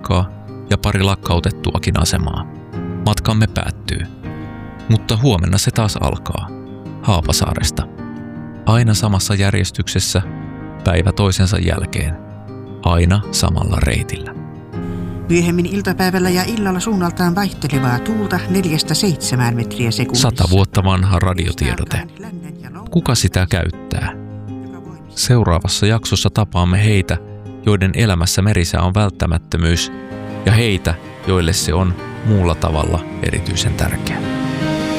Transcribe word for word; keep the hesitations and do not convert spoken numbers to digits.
aikaa ja pari lakkautettuakin asemaa. Matkamme päättyy. Mutta huomenna se taas alkaa. Haapasaaresta. Aina samassa järjestyksessä, päivä toisensa jälkeen. Aina samalla reitillä. Myöhemmin iltapäivällä ja illalla suunnaltaan vaihtelevaa tuulta neljästä seitsemään metriä sekunnissa. Sata vuotta vanha radiotiedote. Kuka sitä käyttää? Seuraavassa jaksossa tapaamme heitä, joiden elämässä merisää on välttämättömyys, ja heitä, joille se on muulla tavalla erityisen tärkeä.